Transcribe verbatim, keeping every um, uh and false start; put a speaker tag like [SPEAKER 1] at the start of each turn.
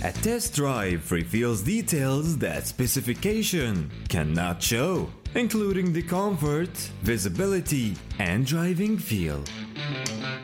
[SPEAKER 1] A test drive reveals details that specification cannot show, including the comfort, visibility, and driving feel.